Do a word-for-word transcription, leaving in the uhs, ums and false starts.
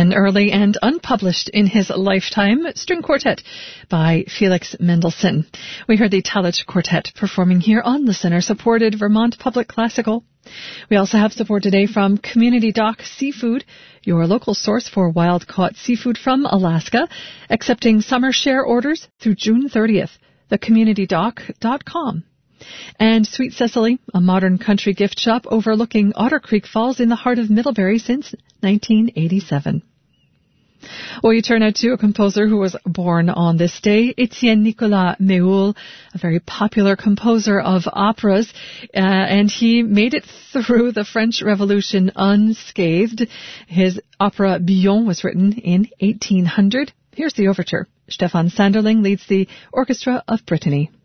An early and unpublished in his lifetime string quartet by Felix Mendelssohn. We heard the Talich Quartet performing here on listener-supported Vermont Public Classical. We also have support today from Community Dock Seafood, your local source for wild-caught seafood from Alaska, accepting summer share orders through June thirtieth. the community dock dot com. And Sweet Cecily, a modern country gift shop overlooking Otter Creek Falls in the heart of Middlebury since nineteen eighty-seven. Well, you turn out to a composer who was born on this day, Etienne Nicolas Méhul, a very popular composer of operas, uh, and he made it through the French Revolution unscathed. His opera Billon was written in eighteen hundred. Here's the overture. Stefan Sanderling leads the Orchestra of Brittany.